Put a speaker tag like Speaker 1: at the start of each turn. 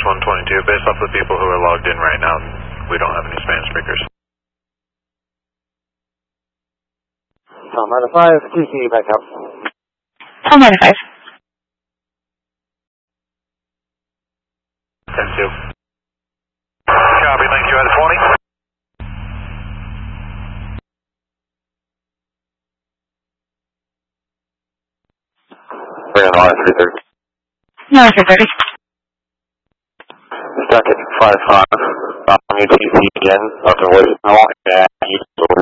Speaker 1: 122. Based off the people who are logged in right now, we don't have any Spanish speakers.
Speaker 2: Tom 95, QC back out.
Speaker 3: Tom 95.
Speaker 1: 10-2. Copy, thank you, at 20.
Speaker 2: We're on 330.
Speaker 3: No, 330.
Speaker 2: Stuck at 55. UTC again, up to voicemail, and you